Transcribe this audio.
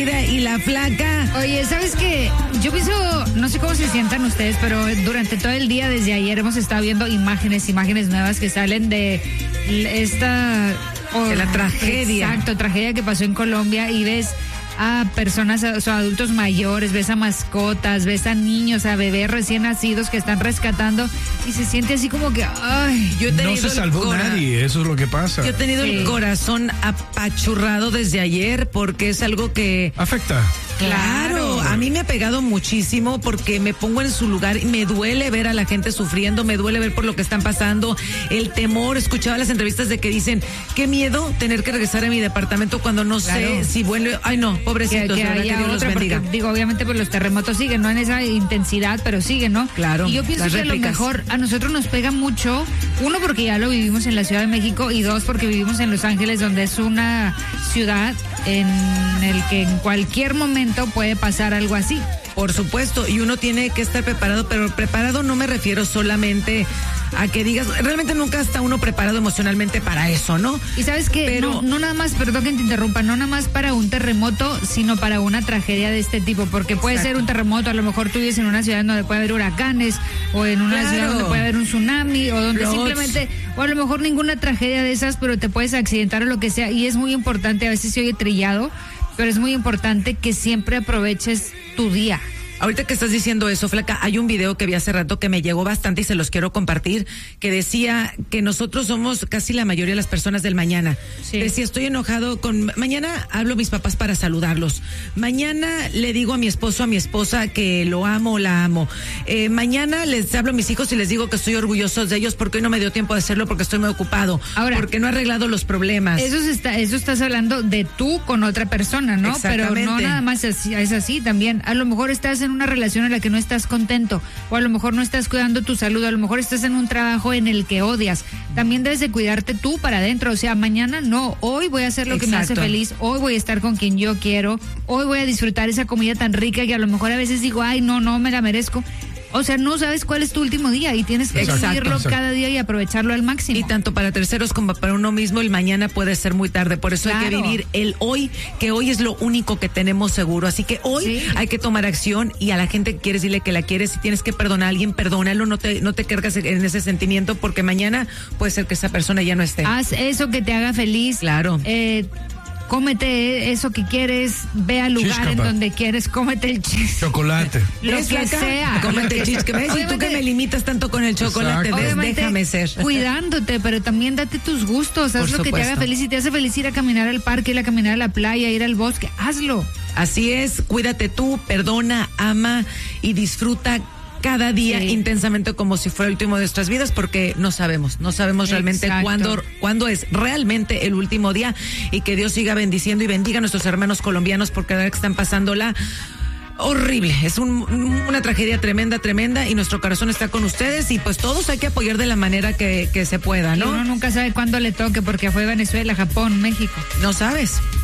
Y la flaca. Oye, ¿sabes qué? Yo pienso, no sé cómo se sientan ustedes, pero durante todo el día, desde ayer, hemos estado viendo imágenes nuevas que salen de esta... de la tragedia. Exacto, tragedia que pasó en Colombia, y ves a personas, o sea, adultos mayores, ves a mascotas, ves a niños, a bebés recién nacidos que están rescatando, y se siente así como que, ay, yo he tenido no se salvó nadie, eso es lo que pasa. Yo he tenido el corazón apachurrado desde ayer porque es algo que... afecta. Claro, a mí me ha pegado muchísimo porque me pongo en su lugar y me duele ver a la gente sufriendo, me duele ver por lo que están pasando, el temor. Escuchaba las entrevistas de que dicen, qué miedo tener que regresar a mi departamento cuando no sé si vuelve. Ay, no, pobrecitos, que que Dios los bendiga. Porque, digo, obviamente pues los terremotos siguen, no en esa intensidad, pero siguen, ¿no? Claro. Y yo pienso que a lo mejor a nosotros nos pega mucho, uno, porque ya lo vivimos en la Ciudad de México, y dos, porque vivimos en Los Ángeles, donde es una ciudad en el que en cualquier momento puede pasar algo así. Por supuesto, y uno tiene que estar preparado, pero preparado no me refiero solamente a que digas, realmente nunca está uno preparado emocionalmente para eso, ¿no? Y sabes que pero, no nada más, perdón que te interrumpa, no nada más para un terremoto, sino para una tragedia de este tipo, porque puede ser un terremoto, a lo mejor tú vives en una ciudad donde puede haber huracanes, o en una ciudad donde puede haber un tsunami, o donde simplemente, o a lo mejor ninguna tragedia de esas, pero te puedes accidentar o lo que sea, y es muy importante, a veces se oye trillado, pero es muy importante que siempre aproveches tu día. Ahorita que estás diciendo eso, flaca, hay un video que vi hace rato que me llegó bastante y se los quiero compartir, que decía que nosotros somos casi la mayoría de las personas del mañana. Sí. Decía, estoy enojado con... Mañana hablo a mis papás para saludarlos. Mañana le digo a mi esposo, a mi esposa que lo amo o la amo. Mañana les hablo a mis hijos y les digo que estoy orgulloso de ellos porque hoy no me dio tiempo de hacerlo porque estoy muy ocupado. Ahora, porque no he arreglado los problemas. Eso estás hablando de tú con otra persona, ¿no? Pero no nada más es así también. A lo mejor estás en una relación en la que no estás contento, o a lo mejor no estás cuidando tu salud, a lo mejor estás en un trabajo en el que odias. También debes de cuidarte tú para adentro, o sea, mañana no, hoy voy a hacer lo que me hace feliz, hoy voy a estar con quien yo quiero, hoy voy a disfrutar esa comida tan rica que a lo mejor a veces digo, ay, no me la merezco. O sea, no sabes cuál es tu último día y tienes que vivirlo cada día y aprovecharlo al máximo. Y tanto para terceros como para uno mismo, el mañana puede ser muy tarde. Por eso hay que vivir el hoy, que hoy es lo único que tenemos seguro. Así que hoy hay que tomar acción, y a la gente que quieres decirle que la quieres, si tienes que perdonar a alguien, perdónalo, no te cargas en ese sentimiento, porque mañana puede ser que esa persona ya no esté. Haz eso que te haga feliz. Claro. Cómete eso que quieres, ve al lugar en donde quieres, cómete el chocolate. Lo que sea. Cómete el cheesecake. Y tú que me limitas tanto con el chocolate, déjame ser. Cuidándote, pero también date tus gustos, haz lo que te haga feliz. Si te hace feliz ir a caminar al parque, ir a caminar a la playa, ir al bosque, hazlo. Así es, cuídate tú, perdona, ama y disfruta cada día intensamente como si fuera el último de nuestras vidas, porque no sabemos realmente cuándo es realmente el último día, y que Dios siga bendiciendo y bendiga a nuestros hermanos colombianos, porque ahora que están pasándola horrible, es una tragedia tremenda, y nuestro corazón está con ustedes, y pues todos hay que apoyar de la manera que se pueda, ¿no? Y uno nunca sabe cuándo le toque, porque fue Venezuela, Japón, México. No sabes.